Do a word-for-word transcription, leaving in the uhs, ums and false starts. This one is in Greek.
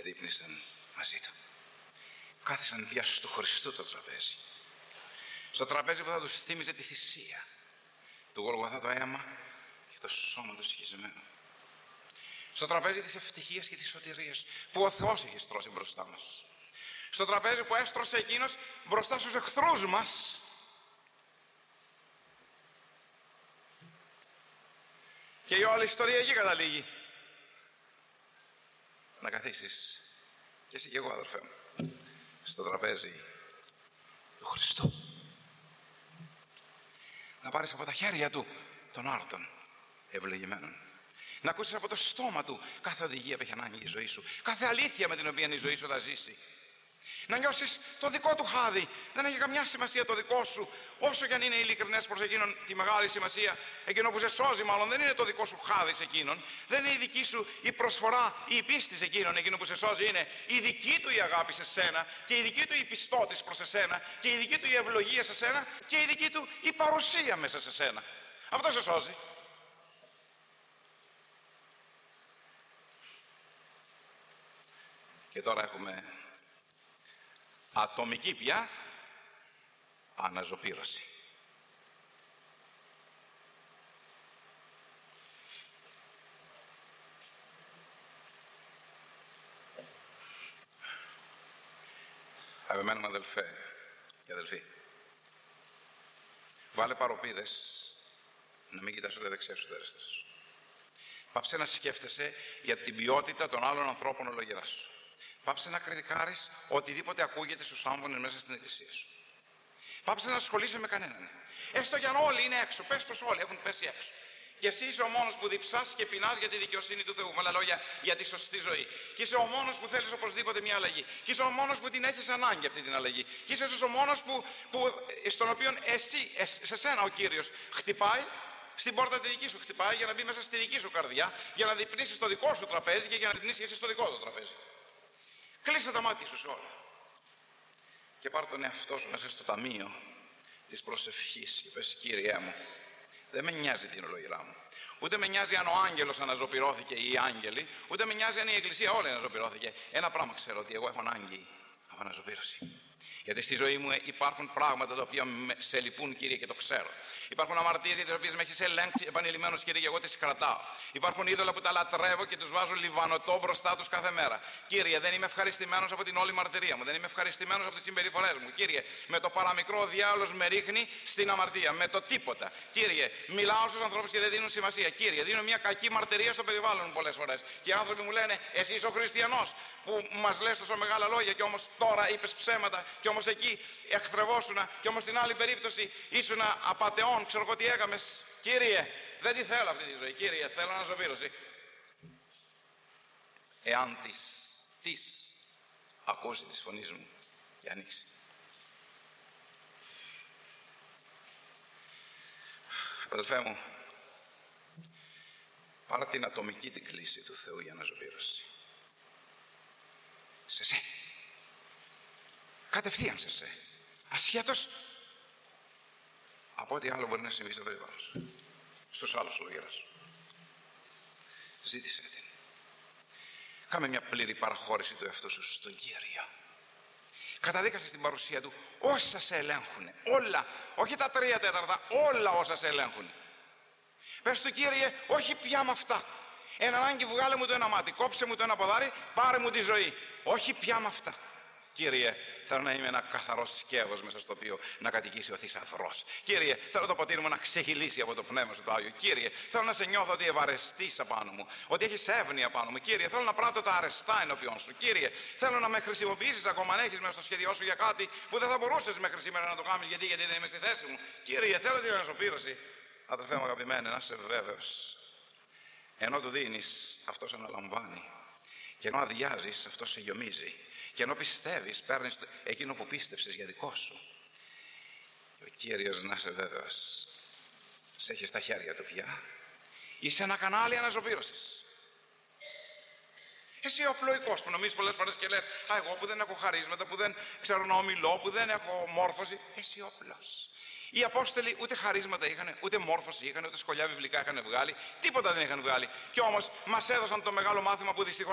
εδείπνησαν μαζί του. Κάθισαν πια στο Χριστού το τραπέζι. Στο τραπέζι που θα τους θύμιζε τη θυσία του Γολγοθά, το αίμα και το σώμα του σκισμένο. Στο τραπέζι της ευτυχίας και της σωτηρίας που ο Θεός έχει στρώσει μπροστά μας. Στο τραπέζι που έστρωσε εκείνος μπροστά στους εχθρούς μας. Και η όλη ιστορία εκεί καταλήγει. Να καθίσεις και εσύ και εγώ, αδερφέ μου, στο τραπέζι του Χριστού. Να πάρεις από τα χέρια του τον άρτον ευλογημένον. Να ακούσεις από το στόμα του κάθε οδηγία που έχει ανάγκη η ζωή σου, κάθε αλήθεια με την οποία η ζωή σου θα ζήσει. Να νιώσεις το δικό του χάδι. Δεν έχει καμιά σημασία το δικό σου, όσο και αν είναι ειλικρινές προς εκείνον τη μεγάλη σημασία. Εκείνο που σε σώζει, μάλλον δεν είναι το δικό σου χάδι σε εκείνον, δεν είναι η δική σου η προσφορά, η πίστη σε εκείνον. Εκείνο που σε σώζει είναι η δική του η αγάπη σε σένα και η δική του η πιστότης προς εσένα και η δική του η ευλογία σε σένα και η δική του η παρουσία μέσα σε σένα. Αυτό σε σώζει. Και τώρα έχουμε ατομική πια αναζωπήρωση. Αγαπημένοι μου αδελφέ και αδελφοί, βάλε παροπίδες να μην κοιτάς ούτε δεξιά σου ούτε αριστερά σου. Πάψε να σκέφτεσαι για την ποιότητα των άλλων ανθρώπων ολογερά σου. Πάψε να κριτικάρεις οτιδήποτε ακούγεται στους άμβονες μέσα στην εκκλησία σου. Πάψε να ασχολείσαι με κανέναν. Έστω κι αν όλοι είναι έξω, πες πως όλοι έχουν πέσει έξω. Και εσύ είσαι ο μόνος που διψάς και πεινάς για τη δικαιοσύνη του Θεού. Με άλλα λόγια, για τη σωστή ζωή. Και είσαι ο μόνος που θέλεις οπωσδήποτε μια αλλαγή. Και είσαι ο μόνος που την έχεις ανάγκη αυτή την αλλαγή. Και είσαι ο μόνος που, που, στον οποίο εσύ, σε σένα ο Κύριος χτυπάει. Στην πόρτα τη δική σου χτυπάει για να μπει μέσα στη δική σου καρδιά, για να διπνήσεις στο δικό σου τραπέζι και για να διπνήσεις εσύ στο δικό του τραπέζι. Κλείσε τα μάτια σου σε όλα και πάρ' τον εαυτό σου μέσα στο ταμείο της προσευχής και πες: Κύριέ μου, δεν με νοιάζει την ολογυρά μου, ούτε με νοιάζει αν ο άγγελος αναζωπυρώθηκε ή οι άγγελοι, ούτε με νοιάζει αν η εκκλησία όλη αναζωπυρώθηκε. Ένα πράγμα ξέρω, ότι εγώ έχω ανάγκη από αναζωπήρωση. Γιατί στη ζωή μου υπάρχουν πράγματα τα οποία σε λυπούν, Κύριε, και το ξέρω. Υπάρχουν αμαρτίες για τις οποίες με έχεις ελέγξει επανειλημμένως, Κύριε, και εγώ τις κρατάω. Υπάρχουν είδωλα που τα λατρεύω και τους βάζω λιβανωτό μπροστά τους κάθε μέρα. Κύριε, δεν είμαι ευχαριστημένος από την όλη μαρτυρία μου. Δεν είμαι ευχαριστημένος από τις συμπεριφορές μου. Κύριε, με το παραμικρό ο διάολος με ρίχνει στην αμαρτία. Με το τίποτα. Κύριε, μιλάω στους ανθρώπους και δεν δίνουν σημασία. Κύριε, δίνω μια κακή μαρτυρία στο περιβάλλον μου πολλές φορές. Και οι άνθρωποι μου λένε: Εσύ είσαι ο χριστιανός που μας λες τόσο μεγάλα λόγια και όμως τώρα είπες ψέματα. Όμως εκεί εχθρευόσουνα και όμως στην άλλη περίπτωση ήσουνα απατεών, ξέρω εγώ τι έκαμες. Κύριε, δεν τη θέλω αυτή τη ζωή. Κύριε, θέλω αναζωπήρωση. Εάν της, της ακούσει της φωνής μου και ανοίξει. Αδελφέ μου, πάρε την ατομική την κλίση του Θεού για αναζωπήρωση. Σε σε. Κατευθείαν σε σε. Ασχέτως από ό,τι άλλο μπορεί να συμβεί στο περιβάλλον σου, στους άλλους ολογεράς σου. Ζήτησε την. Κάμε μια πλήρη παραχώρηση του εαυτού σου στον Κύριο. Καταδίκασε στην παρουσία του όσα σε ελέγχουν. Όλα. Όχι τα τρία τέταρτα. Όλα όσα σε ελέγχουν. Πες του: Κύριε, όχι πια με αυτά. Εν ανάγκη βγάλε μου το ένα μάτι. Κόψε μου το ένα ποδάρι. Πάρε μου τη ζωή. Όχι πια με αυτά. Κύριε, θέλω να είμαι ένα καθαρό σκεύος μέσα στο οποίο να κατοικήσει ο θησαυρός. Κύριε, θέλω το ποτήρι μου να ξεχυλήσει από το πνεύμα σου το Άγιο. Κύριε, θέλω να σε νιώθω ότι ευαρεστείς απάνω μου, ότι έχεις εύνοια απάνω μου. Κύριε, θέλω να πράττω τα αρεστά ενώπιον σου. Κύριε, θέλω να με χρησιμοποιήσεις ακόμα αν έχεις μέσα στο σχέδιό σου για κάτι που δεν θα μπορούσες μέχρι σήμερα να το κάνεις. Γιατί, γιατί δεν είμαι στη θέση μου. Κύριε, θέλω την αναζωπήρωση. Αδελφέ μου αγαπημένε, να είσαι βέβαιος. Ενώ του δίνεις, αυτός αναλαμβάνει. Και ενώ αδειάζεις, αυτός σε γιομίζει. Και ενώ πιστεύεις, παίρνεις εκείνο που πίστεψες για δικό σου. Και ο Κύριος, να είσαι βέβαιος, σε έχει στα χέρια του πια. Είσαι ένα κανάλι αναζωπήρωσης. Εσύ ο πλοϊκός που νομίζεις πολλές φορές και λες: Α, εγώ που δεν έχω χαρίσματα, που δεν ξέρω να ομιλώ, που δεν έχω μόρφωση. Εσύ όπλος. Οι Απόστολοι ούτε χαρίσματα είχαν, ούτε μόρφωση είχαν, ούτε σχολιά βιβλικά είχαν βγάλει. Τίποτα δεν είχαν βγάλει. Και όμως μας έδωσαν το μεγάλο μάθημα που δυστυχώς